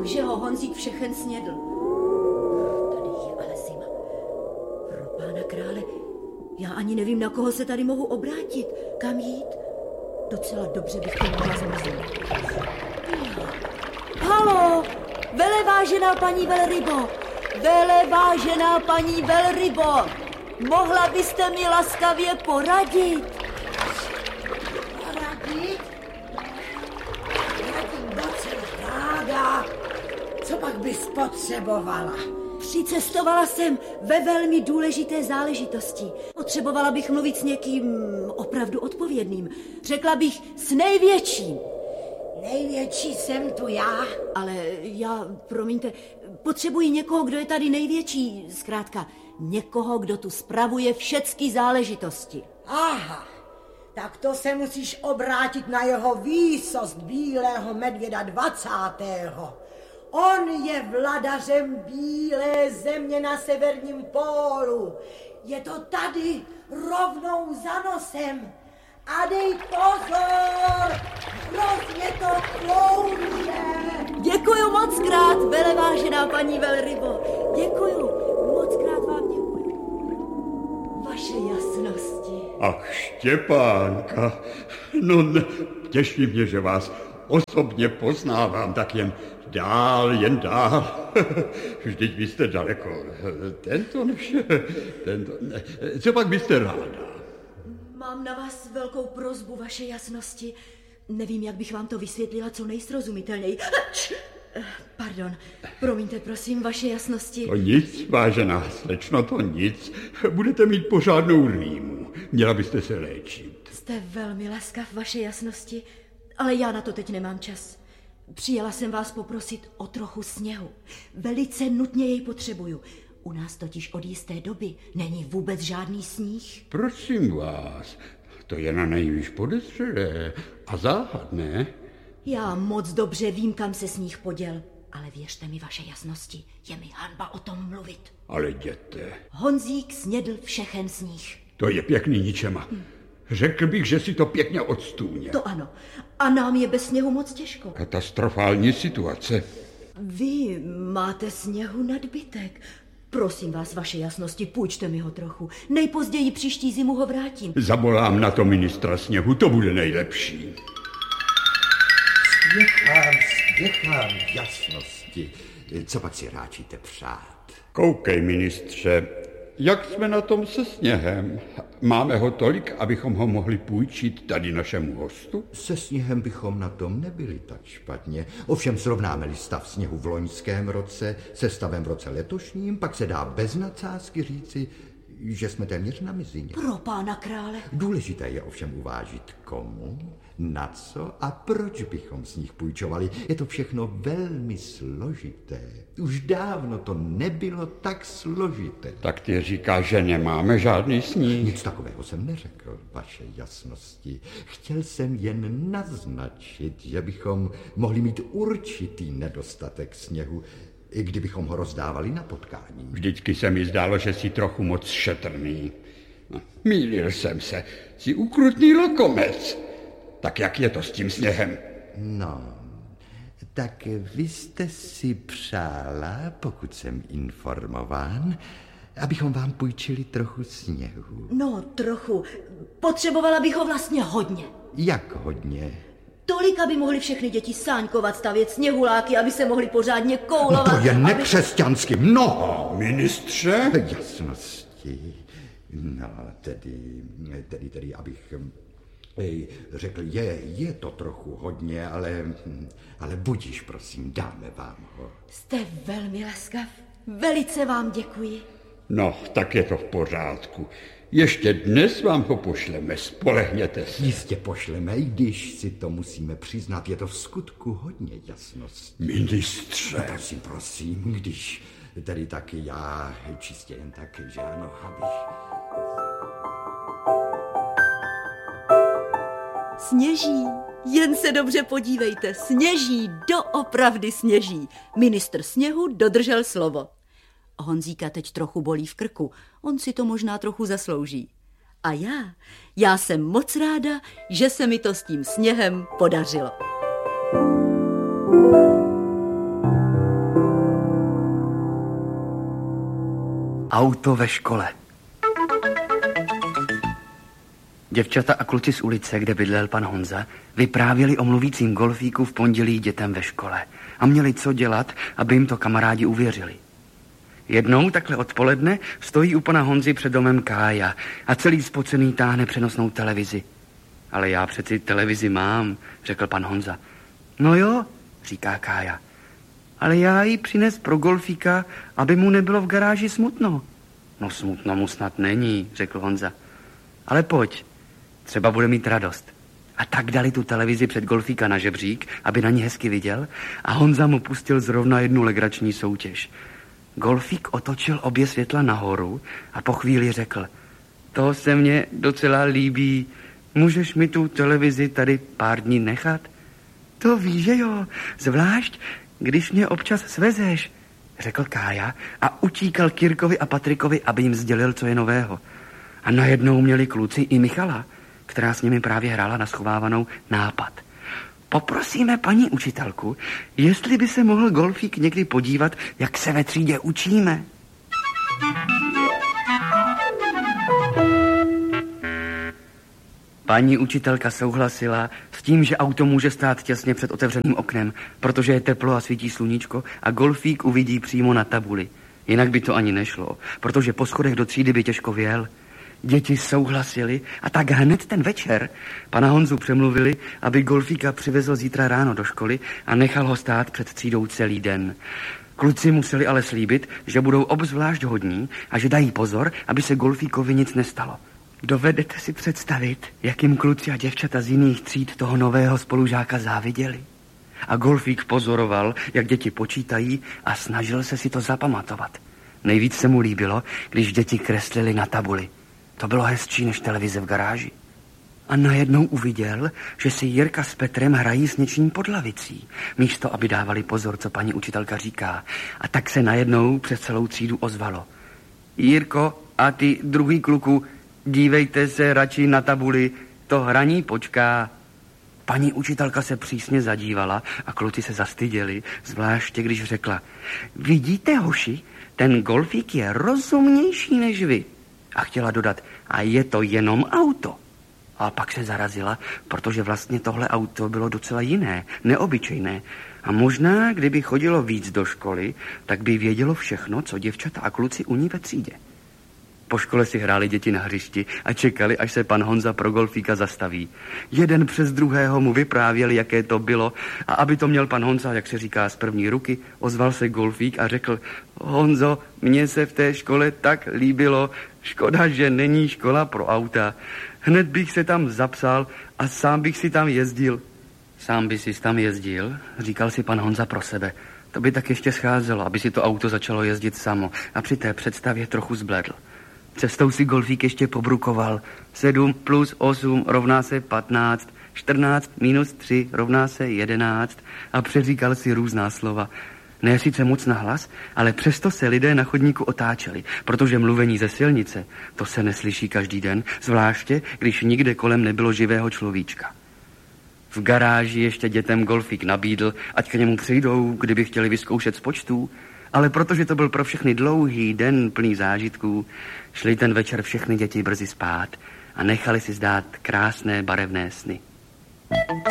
Takže ho Honzík všechen snědl. Tady je ale zima. Pro pána krále, já ani nevím, na koho se tady mohu obrátit. Kam jít? Docela dobře bych to mohla zmrznout. Halo! Velevážená paní velrybo! Velevážená paní velrybo! Mohla byste mi laskavě poradit? Poradit? Radím docela ráda. Co pak bys potřebovala? Přicestovala jsem ve velmi důležité záležitosti. Potřebovala bych mluvit s někým opravdu odpovědným. Řekla bych s největším. Největší jsem tu já. Ale já, promiňte, potřebuji někoho, kdo je tady největší. Zkrátka, někoho, kdo tu spravuje všechny záležitosti. Aha, tak to se musíš obrátit na jeho výsost bílého medvěda 20. On je vladařem bílé země na severním pólu. Je to tady, rovnou za nosem. A dej pozor, hrozně to klouže. Děkuju moc krát, velevážená paní velrybo. Děkuju, moc krát vám děkuju. Vaše jasnosti. Ach, Štěpánka, no ne, těší mě, že vás osobně poznávám, tak jen dál. Vždyť vy jste daleko. Tento, co pak byste ráda? Mám na vás velkou prosbu, vaše jasnosti. Nevím, jak bych vám to vysvětlila co nejsrozumitelněji. Pardon, promiňte, prosím, vaše jasnosti. To nic, vážená slečno, to nic. Budete mít pořádnou rýmu. Měla byste se léčit. Jste velmi laskav, vaše jasnosti, ale já na to teď nemám čas. Přijela jsem vás poprosit o trochu sněhu. Velice nutně jej potřebuju. U nás totiž od jisté doby není vůbec žádný sníh. Prosím vás, to je na nejvíc podezřelé a záhadné. Já moc dobře vím, kam se sníh poděl, ale věřte mi, vaše jasnosti, je mi hanba o tom mluvit. Ale jděte. Honzík snědl všechen sníh. To je pěkný ničema. Řekl bych, že si to pěkně odstůně. To ano. A nám je bez sněhu moc těžko. Katastrofální situace. Vy máte sněhu nadbytek. Prosím vás, vaše jasnosti, půjčte mi ho trochu. Nejpozději příští zimu ho vrátím. Zavolám na to ministra sněhu, to bude nejlepší. Spěchám jasnosti. Co pak si ráčíte přát? Koukej, ministře, jak jsme na tom se sněhem? Máme ho tolik, abychom ho mohli půjčit tady našemu hostu? Se sněhem bychom na tom nebyli tak špatně. Ovšem srovnáme-li stav sněhu v loňském roce se stavem v roce letošním, pak se dá bez nadsázky říci, že jsme téměř na mizině. Pro pána krále. Důležité je ovšem uvážit komu, na co a proč bychom z nich půjčovali. Je to všechno velmi složité. Už dávno to nebylo tak složité. Tak ty říkáš, že nemáme žádný sníh. Nic takového jsem neřekl, vaše jasnosti. Chtěl jsem jen naznačit, že bychom mohli mít určitý nedostatek sněhu, i kdybychom ho rozdávali na potkání. Vždycky se mi zdálo, že jsi trochu moc šetrný. Mýlil jsem se, jsi ukrutný lokomec. Tak jak je to s tím sněhem? No, tak vy jste si přála, pokud jsem informován, abychom vám půjčili trochu sněhu. No, trochu. Potřebovala bych ho vlastně hodně. Jak hodně? Tolik, aby mohly všechny děti sáňkovat, stavět sněhuláky, aby se mohli pořádně koulovat. No to je nekřesťansky mnoho. Ministře? Jasnosti. No, tedy, abych řekl, je to trochu hodně, ale budiš, prosím, dáme vám ho. Jste velmi laskav. Velice vám děkuji. No, tak je to v pořádku. Ještě dnes vám ho pošleme, spolehněte se. Jistě pošleme, i když si to musíme přiznat, je to v skutku hodně jasností. Ministře. No, prosím, když tedy taky já čistě jen tak, že ano, abych... Sněží, jen se dobře podívejte, sněží, doopravdy sněží. Ministr sněhu dodržel slovo. Honzíka teď trochu bolí v krku, on si to možná trochu zaslouží. A já jsem moc ráda, že se mi to s tím sněhem podařilo. Auto ve škole. Děvčata a kluci z ulice, kde bydlel pan Honza, vyprávěli o mluvícím golfíku v pondělí dětem ve škole a měli co dělat, aby jim to kamarádi uvěřili. Jednou takhle odpoledne stojí u pana Honzy před domem Kája a celý spocený táhne přenosnou televizi. Ale já přeci televizi mám, řekl pan Honza. No jo, říká Kája, ale já ji přines pro golfíka, aby mu nebylo v garáži smutno. No smutno mu snad není, řekl Honza. Ale pojď, třeba bude mít radost. A tak dali tu televizi před golfíka na žebřík, aby na ní hezky viděl, a Honza mu pustil zrovna jednu legrační soutěž. Golfík otočil obě světla nahoru a po chvíli řekl: to se mně docela líbí, můžeš mi tu televizi tady pár dní nechat? To víš, že jo, zvlášť, když mě občas svezeš, řekl Kája a utíkal k Jirkovi a Patrikovi, aby jim sdělil, co je nového. A najednou měli kluci i Michala, která s nimi právě hrála na schovávanou, nápad. Poprosíme paní učitelku, jestli by se mohl golfík někdy podívat, jak se ve třídě učíme. Paní učitelka souhlasila s tím, že auto může stát těsně před otevřeným oknem, protože je teplo a svítí sluníčko a golfík uvidí přímo na tabuli. Jinak by to ani nešlo, protože po schodech do třídy by těžko vjel. Děti souhlasili a tak hned ten večer pana Honzu přemluvili, aby golfíka přivezl zítra ráno do školy a nechal ho stát před třídou celý den. Kluci museli ale slíbit, že budou obzvlášť hodní a že dají pozor, aby se golfíkovi nic nestalo. Dovedete si představit, jak jim kluci a děvčata z jiných tříd toho nového spolužáka záviděli? A golfík pozoroval, jak děti počítají a snažil se si to zapamatovat. Nejvíc se mu líbilo, když děti kreslili na tabuli. To bylo hezčí než televize v garáži. A najednou uviděl, že si Jirka s Petrem hrají s něčím pod lavicí, místo aby dávali pozor, co paní učitelka říká. A tak se najednou přes celou třídu ozvalo: Jirko a ty druhý kluku, dívejte se radši na tabuli, to hraní počká. Paní učitelka se přísně zadívala a kluci se zastyděli, zvláště když řekla: vidíte, hoši, ten golfík je rozumnější než vy. A chtěla dodat: a je to jenom auto. A pak se zarazila, protože vlastně tohle auto bylo docela jiné, neobyčejné. A možná, kdyby chodilo víc do školy, tak by vědělo všechno, co děvčata a kluci u ní ve třídě. Po škole si hráli děti na hřišti a čekali, až se pan Honza pro golfíka zastaví. Jeden přes druhého mu vyprávěli, jaké to bylo, a aby to měl pan Honza, jak se říká, z první ruky, ozval se golfík a řekl: Honzo, mně se v té škole tak líbilo, škoda, že není škola pro auta. Hned bych se tam zapsal a sám bych si tam jezdil. Sám by si tam jezdil, říkal si pan Honza pro sebe. To by tak ještě scházelo, aby si to auto začalo jezdit samo, a při té představě trochu zbledl. Cestou si golfík ještě pobrukoval: 7 plus 8 rovná se 15, 14 minus 3 rovná se 11 a přeříkal si různá slova. Ne sice moc nahlas, ale přesto se lidé na chodníku otáčeli, protože mluvení ze silnice, to se neslyší každý den, zvláště když nikde kolem nebylo živého človíčka. V garáži ještě dětem golfík nabídl, ať k němu přijdou, kdyby chtěli vyzkoušet z počtů, ale protože to byl pro všechny dlouhý den plný zážitků, šli ten večer všechny děti brzy spát a nechali si zdát krásné barevné sny.